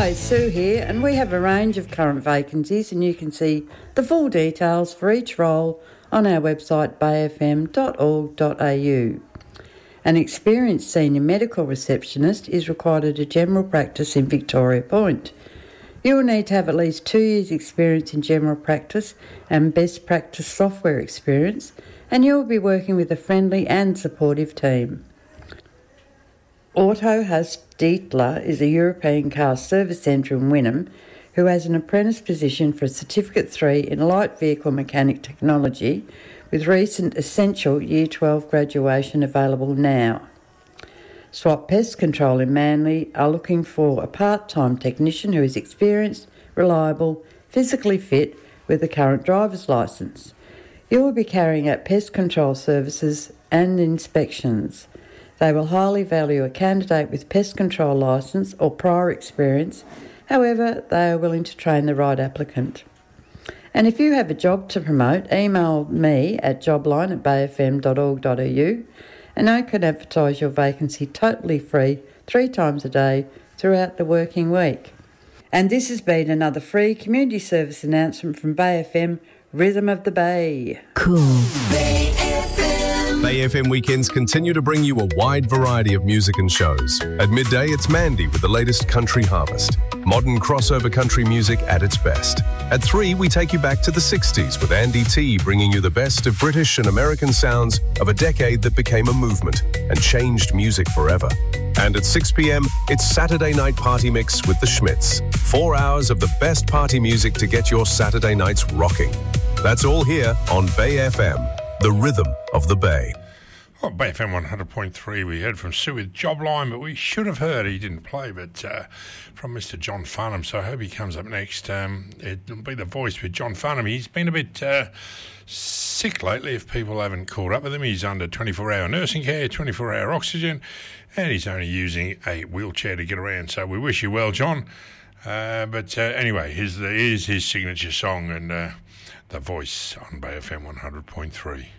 Hi, Sue here, and we have a range of current vacancies, and you can see the full details for each role on our website bayfm.org.au. An experienced senior medical receptionist is required at a general practice in Victoria Point. You will need to have at least 2 years' experience in general practice and best practice software experience, and you will be working with a friendly and supportive team. Auto Haus Dietler is a European car service centre in Wynnum who has an apprentice position for a Certificate 3 in light vehicle mechanic technology with recent essential Year 12 graduation available now. Swap Pest Control in Manly are looking for a part-time technician who is experienced, reliable, physically fit with a current driver's licence. You will be carrying out pest control services and inspections. They will highly value a candidate with pest control licence or prior experience. However, they are willing to train the right applicant. And if you have a job to promote, email me at jobline@bayfm.org.au and I can advertise your vacancy totally free 3 times a day throughout the working week. And this has been another free community service announcement from Bay FM, Rhythm of the Bay. Cool. Bay FM weekends continue to bring you a wide variety of music and shows. At midday, it's Mandy with the latest country harvest. Modern crossover country music at its best. At 3, we take you back to the 60s with Andy T bringing you the best of British and American sounds of a decade that became a movement and changed music forever. And at 6 p.m, it's Saturday Night Party Mix with the Schmitz. 4 hours of the best party music to get your Saturday nights rocking. That's all here on Bay FM, the rhythm of the Bay. Well, Bay FM 100.3, we heard from Sue with Jobline, but we should have heard, he didn't play, but from Mr. John Farnham, so I hope he comes up next. It'll be The Voice with John Farnham. He's been a bit sick lately, if people haven't caught up with him. He's under 24-hour nursing care, 24-hour oxygen, and he's only using a wheelchair to get around, so we wish you well, John. But anyway, here's his signature song, and The Voice on Bay FM 100.3.